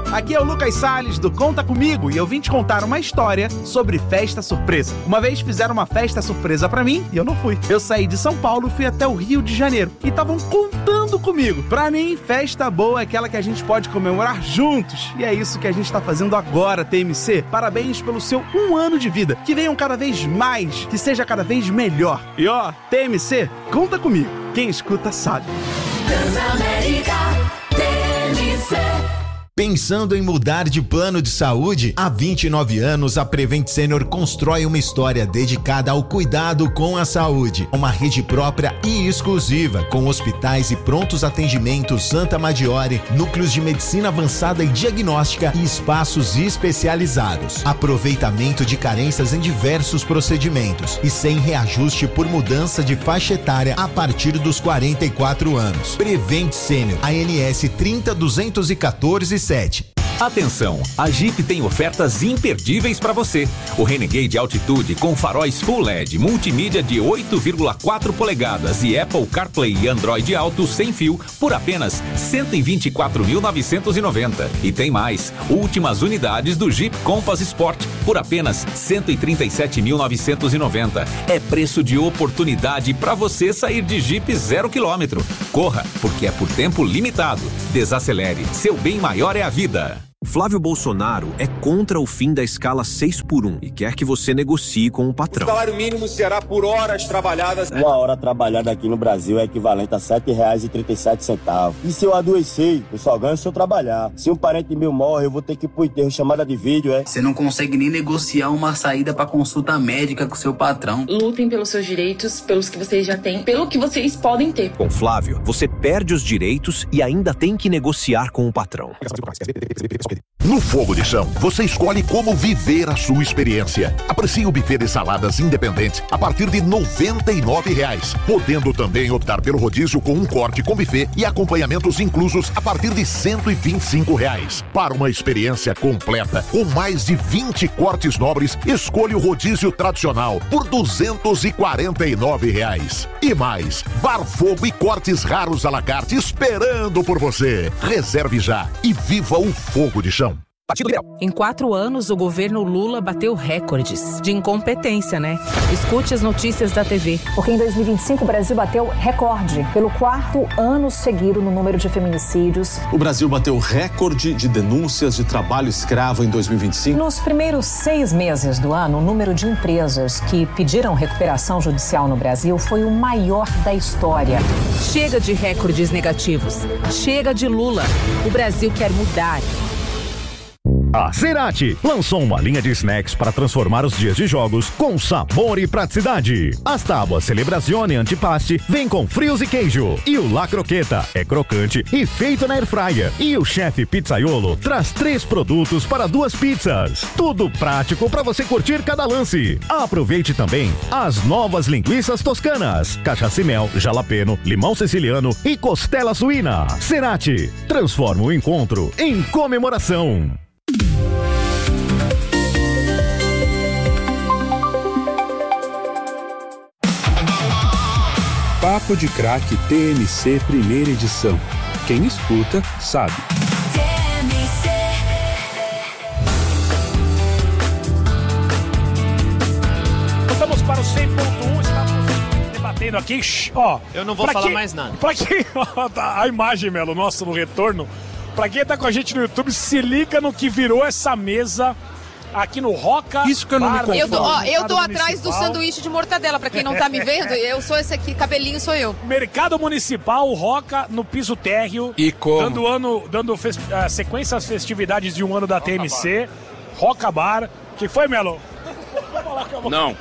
Aqui é o Lucas Salles do Conta Comigo e eu vim te contar uma história sobre festa surpresa. Uma vez fizeram uma festa surpresa pra mim e eu não fui. Eu saí de São Paulo e fui até o Rio de Janeiro e estavam contando comigo. Pra mim, festa boa é aquela que a gente pode comemorar juntos. E é isso que a gente tá fazendo agora, TMC. Parabéns pelo seu 1 ano de vida. Que venham cada vez mais, que seja cada vez melhor. E ó, TMC, conta comigo. Quem escuta sabe. Transamérica, TMC. Pensando em mudar de plano de saúde? Há 29 anos, a Prevent Senior constrói uma história dedicada ao cuidado com a saúde. Uma rede própria e exclusiva, com hospitais e prontos atendimentos Santa Maggiore, núcleos de medicina avançada e diagnóstica e espaços especializados. Aproveitamento de carências em diversos procedimentos e sem reajuste por mudança de faixa etária a partir dos 44 anos. Prevent Senior, ANS 30214-7. Atenção, a Jeep tem ofertas imperdíveis para você. O Renegade Altitude com faróis Full LED, multimídia de 8,4 polegadas e Apple CarPlay e Android Auto sem fio por apenas R$ 124.990. E tem mais, últimas unidades do Jeep Compass Sport por apenas R$ 137.990. É preço de oportunidade para você sair de Jeep 0 km. Corra, porque é por tempo limitado. Desacelere, seu bem maior é a vida. Flávio Bolsonaro é contra o fim da escala 6x1 e quer que você negocie com o patrão. O salário mínimo será por horas trabalhadas. 1 hora trabalhada aqui no Brasil é equivalente a R$ 7,37. E se eu adoecer, eu só ganho se eu trabalhar. Se um parente meu morre, eu vou ter que ir pro enterro, chamada de vídeo, é? Você não consegue nem negociar uma saída pra consulta médica com seu patrão. Lutem pelos seus direitos, pelos que vocês já têm, pelo que vocês podem ter. Com Flávio, você perde os direitos e ainda tem que negociar com o patrão. No Fogo de Chão, você escolhe como viver a sua experiência. Aprecie o buffet de saladas independente a partir de R$ 99,00, podendo também optar pelo rodízio com um corte com buffet e acompanhamentos inclusos a partir de R$ 125,00. Para uma experiência completa, com mais de 20 cortes nobres, escolha o rodízio tradicional por R$ 249,00. E mais, bar fogo e cortes raros à la carte esperando por você. Reserve já e viva o Fogo de Chão. Em 4 anos, o governo Lula bateu recordes de incompetência, né? Escute as notícias da TV. Porque em 2025 o Brasil bateu recorde pelo 4º ano seguido no número de feminicídios. O Brasil bateu recorde de denúncias de trabalho escravo em 2025. Nos primeiros 6 meses do ano, o número de empresas que pediram recuperação judicial no Brasil foi o maior da história. Chega de recordes negativos. Chega de Lula. O Brasil quer mudar. A Cerati lançou uma linha de snacks para transformar os dias de jogos com sabor e praticidade. As tábuas Celebrazione Antipaste vêm com frios e queijo. E o La Croqueta é crocante e feito na airfryer. E o chefe Pizzaiolo traz 3 produtos para 2 pizzas. Tudo prático para você curtir cada lance. Aproveite também as novas linguiças toscanas, cachaça e mel, jalapeno, limão siciliano e costela suína. Cerati, transforma o encontro em comemoração. Papo de Craque TMC primeira edição. Quem escuta, sabe. TMC. Voltamos para o 100.1, estamos debatendo aqui. Ó, eu não vou falar mais nada. Pra quem, a imagem, Melo, nossa, no retorno. Pra quem tá com a gente no YouTube, se liga no que virou essa mesa aqui no Roca. Isso que eu não me confundo. Eu tô atrás do sanduíche de mortadela, pra quem não tá me vendo, eu sou esse aqui, cabelinho sou eu. Mercado Municipal, Roca, no piso térreo. E como? Dando sequência às festividades de 1 ano da TMC. Roca Bar. Que foi, Melo? Não.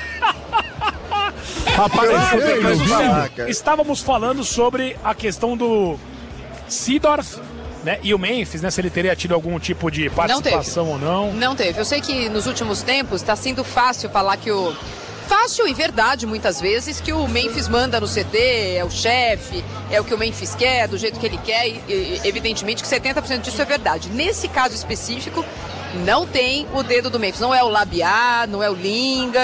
Estávamos falando sobre a questão do Seedorf, né, e o Memphis, né, se ele teria tido algum tipo de participação ou não. Não teve. Eu sei que nos últimos tempos está sendo fácil falar que o... Fácil e verdade, muitas vezes, que o Memphis manda no CT, é o chefe, é o que o Memphis quer, do jeito que ele quer, e evidentemente que 70% disso é verdade. Nesse caso específico, não tem o dedo do Memphis. Não é o Labiá, não é o Lingard,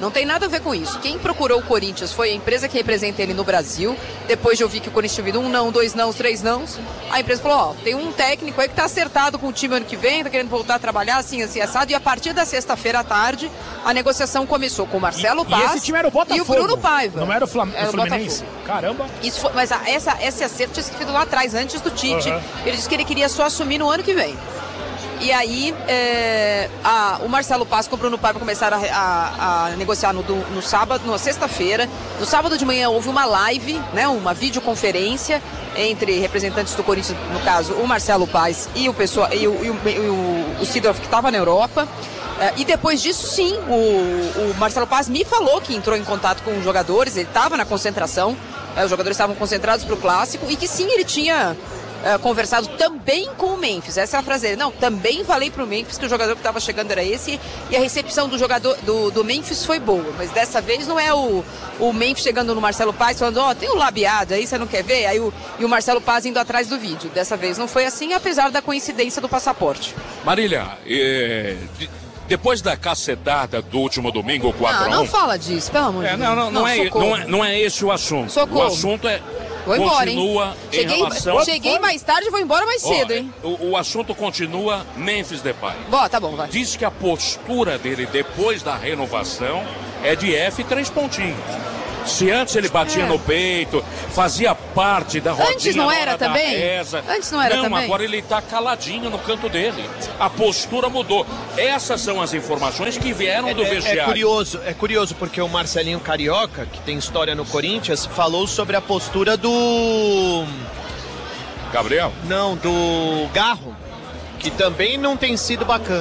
Não tem nada a ver com isso. Quem procurou o Corinthians foi a empresa que representa ele no Brasil. Depois de ouvir que o Corinthians tinha vindo 1 não, 2 não, 3 não, a empresa falou, tem um técnico aí que tá acertado com o time ano que vem, tá querendo voltar a trabalhar assim, assado. E a partir da sexta-feira à tarde, a negociação começou com o Marcelo Paz e esse time era o Botafogo, e o Bruno Paiva. Não era o Fluminense? Caramba. Isso foi, mas esse acerto tinha sido lá atrás, antes do Tite. Ele disse que ele queria só assumir no ano que vem. E aí, o Marcelo Paz com o Bruno Paiva começaram a negociar no sábado, na sexta-feira. No sábado de manhã houve uma live, né, uma videoconferência entre representantes do Corinthians, no caso, o Marcelo Paz e o Seedorf, que estava na Europa. E depois disso, sim, o Marcelo Paz me falou que entrou em contato com os jogadores, ele estava na concentração, os jogadores estavam concentrados para o Clássico, e que sim, ele tinha conversado também com o Memphis. Essa é a frase dele. Não, também falei pro Memphis que o jogador que estava chegando era esse, e a recepção do jogador do Memphis foi boa, mas dessa vez não é o Memphis chegando no Marcelo Paz falando, tem um labiado aí, você não quer ver? Aí e o Marcelo Paz indo atrás do vídeo. Dessa vez não foi assim, apesar da coincidência do passaporte. Marília, depois da cacetada do último domingo, 4-1... Não fala disso, pelo amor de Deus. Não é esse o assunto. Socorro. O assunto vou embora, continua hein? Cheguei mais tarde e vou embora mais cedo, hein? O assunto continua Memphis Depay. Tá bom, vai. Diz que a postura dele depois da renovação é de F 3 pontinhos. Se antes ele batia no peito, fazia parte da rodinha. Antes não era também? Antes não era também? Não, agora ele tá caladinho no canto dele. A postura mudou. Essas são as informações que vieram do vestiário. É curioso porque o Marcelinho Carioca, que tem história no Corinthians, falou sobre a postura do... Gabriel? Não, do Garro, que também não tem sido bacana.